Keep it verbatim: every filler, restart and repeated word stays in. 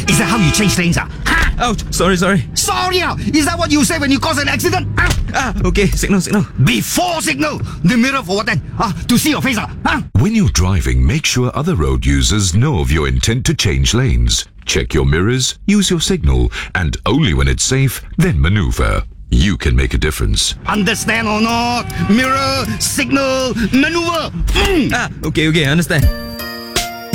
Is that how you change lanes? Ah? Huh? Ouch, sorry, sorry. Sorry, ah. Is that what you say when you cause an accident? Ah? Ah, okay, signal, signal. Before signal. The mirror for what then? Ah, to see your face. Ah? Huh? When you're driving, make sure other road users know of your intent to change lanes. Check your mirrors, use your signal, and only when it's safe, then maneuver. You can make a difference. Understand or not? Mirror, signal, maneuver. Mm. Ah, okay, okay, understand.